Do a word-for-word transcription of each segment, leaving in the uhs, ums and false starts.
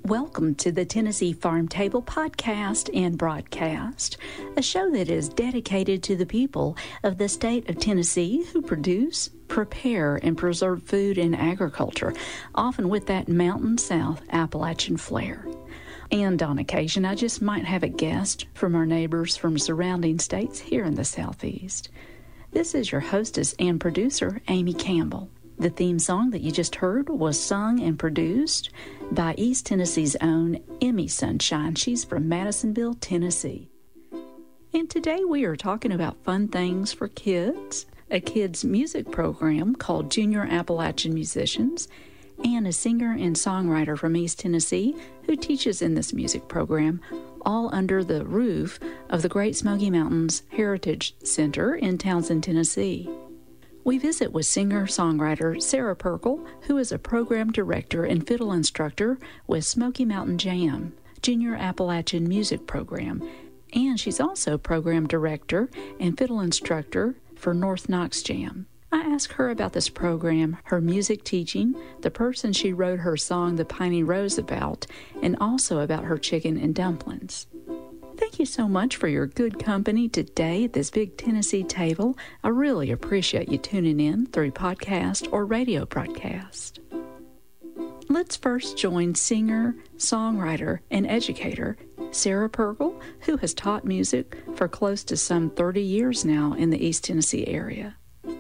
Welcome to the Tennessee Farm Table podcast and broadcast, a show that is dedicated to the people of the state of Tennessee who produce, prepare, and preserve food and agriculture, often with that Mountain South Appalachian flair. And on occasion, I just might have a guest from our neighbors from surrounding states here in the Southeast. This is your hostess and producer, Amy Campbell. The theme song that you just heard was sung and produced by East Tennessee's own Emmy Sunshine. She's from Madisonville, Tennessee. And today we are talking about fun things for kids, a kids' music program called Junior Appalachian Musicians, and a singer and songwriter from East Tennessee who teaches in this music program, all under the roof of the Great Smoky Mountains Heritage Center in Townsend, Tennessee. We visit with singer-songwriter Sarah Perkle, who is a program director and fiddle instructor with Smoky Mountain Jam, Junior Appalachian Music Program, and she's also program director and fiddle instructor for North Knox Jam. I asked her about this program, her music teaching, the person she wrote her song The Piney Rose about, and also about her chicken and dumplings. Thank you so much for your good company today at this big Tennessee table. I really appreciate you tuning in through podcast or radio broadcast. Let's first join singer, songwriter, and educator Sarah Perkle, who has taught music for close to some thirty years now in the East Tennessee area.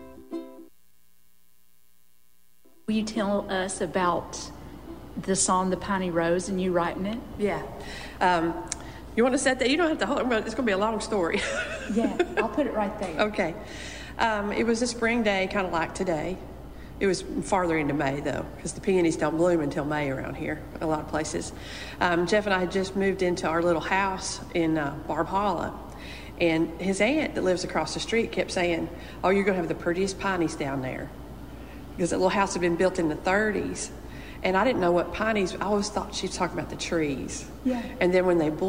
Will you tell us about the song The Piney Rose and you writing it? Yeah. Um, You want to set that? You don't have to hold it. It's going to be a long story. Yeah, I'll put it right there. Okay. Um, it was a spring day, kind of like today. It was farther into May, though, because the peonies don't bloom until May around here, a lot of places. Um, Jeff and I had just moved into our little house in uh, Barb Hollow, and his aunt that lives across the street kept saying, "Oh, you're going to have the prettiest pineys down there," because that little house had been built in the thirties. And I didn't know what pineys, I always thought she was talking about the trees. Yeah. And then when they